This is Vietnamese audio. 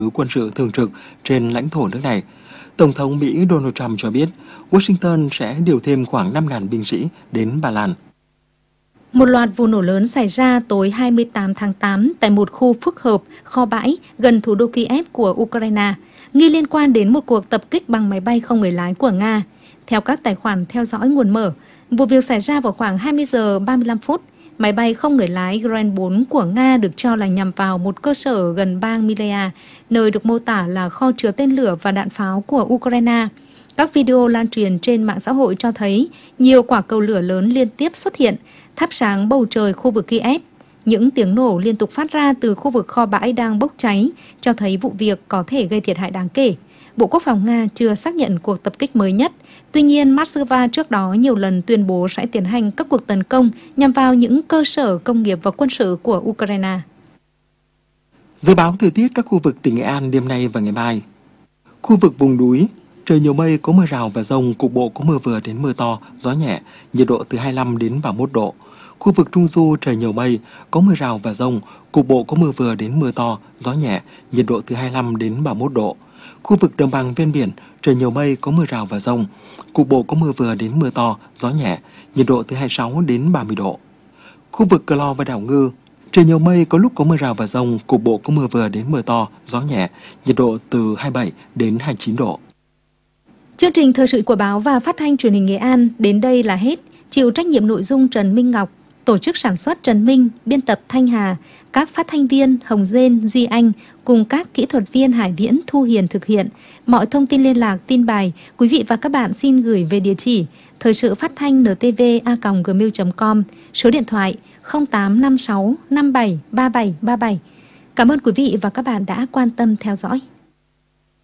quân sự thường trực trên lãnh thổ nước này. Tổng thống Mỹ Donald Trump cho biết Washington sẽ điều thêm khoảng 5.000 binh sĩ đến Ba Lan. Một loạt vụ nổ lớn xảy ra tối 28 tháng 8 tại một khu phức hợp kho bãi gần thủ đô Kiev của Ukraine, nghi liên quan đến một cuộc tập kích bằng máy bay không người lái của Nga. Theo các tài khoản theo dõi nguồn mở, vụ việc xảy ra vào khoảng 20 giờ 35 phút. Máy bay không người lái Grad 4 của Nga được cho là nhằm vào một cơ sở gần bang Milea, nơi được mô tả là kho chứa tên lửa và đạn pháo của Ukraine. Các video lan truyền trên mạng xã hội cho thấy nhiều quả cầu lửa lớn liên tiếp xuất hiện, thắp sáng bầu trời khu vực Kiev. Những tiếng nổ liên tục phát ra từ khu vực kho bãi đang bốc cháy, cho thấy vụ việc có thể gây thiệt hại đáng kể. Bộ Quốc phòng Nga chưa xác nhận cuộc tập kích mới nhất. Tuy nhiên, Moscow trước đó nhiều lần tuyên bố sẽ tiến hành các cuộc tấn công nhằm vào những cơ sở công nghiệp và quân sự của Ukraine. Dự báo thời tiết các khu vực tỉnh Nghệ An đêm nay và ngày mai. Khu vực vùng núi, trời nhiều mây, có mưa rào và dông, cục bộ có mưa vừa đến mưa to, gió nhẹ, nhiệt độ từ 25 đến 31 độ. Khu vực Trung Du trời nhiều mây, có mưa rào và dông, cục bộ có mưa vừa đến mưa to, gió nhẹ, nhiệt độ từ 25 đến 31 độ. Khu vực đồng bằng ven biển, trời nhiều mây, có mưa rào và dông, cục bộ có mưa vừa đến mưa to, gió nhẹ, nhiệt độ từ 26 đến 30 độ. Khu vực Cờ Lo và đảo Ngư, trời nhiều mây, có lúc có mưa rào và dông, cục bộ có mưa vừa đến mưa to, gió nhẹ, nhiệt độ từ 27 đến 29 độ. Chương trình thời sự của báo và phát thanh truyền hình Nghệ An đến đây là hết. Chịu trách nhiệm nội dung Trần Minh Ngọc, tổ chức sản xuất Trần Minh, biên tập Thanh Hà, các phát thanh viên Hồng Dên, Duy Anh cùng các kỹ thuật viên Hải Viễn, Thu Hiền thực hiện. Mọi thông tin liên lạc, tin bài, quý vị và các bạn xin gửi về địa chỉ thời sự phát thanh ntv@gmail.com, số điện thoại 0856 57 3737. Cảm ơn quý vị và các bạn đã quan tâm theo dõi.